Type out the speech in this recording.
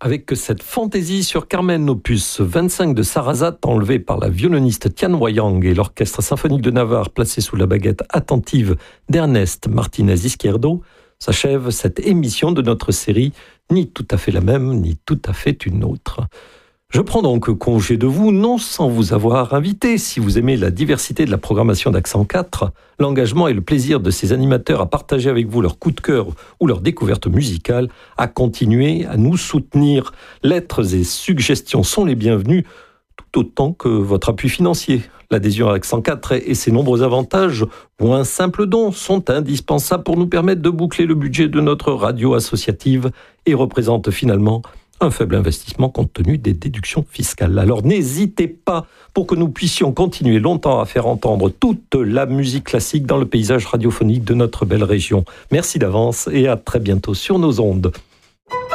Avec cette fantaisie sur Carmen, opus 25 de Sarrazate, enlevé par la violoniste Tian Wayang et l'Orchestre symphonique de Navarre, placé sous la baguette attentive d'Ernest Martinez-Izquierdo, s'achève cette émission de notre série « Ni tout à fait la même, ni tout à fait une autre ». Je prends donc congé de vous, non sans vous avoir invité, si vous aimez la diversité de la programmation d'Accent 4, l'engagement et le plaisir de ces animateurs à partager avec vous leurs coups de cœur ou leurs découvertes musicales, à continuer à nous soutenir. Lettres et suggestions sont les bienvenues, tout autant que votre appui financier. L'adhésion à Accent 4 et ses nombreux avantages, ou un simple don, sont indispensables pour nous permettre de boucler le budget de notre radio associative et représentent finalement un faible investissement compte tenu des déductions fiscales. Alors n'hésitez pas pour que nous puissions continuer longtemps à faire entendre toute la musique classique dans le paysage radiophonique de notre belle région. Merci d'avance et à très bientôt sur nos ondes.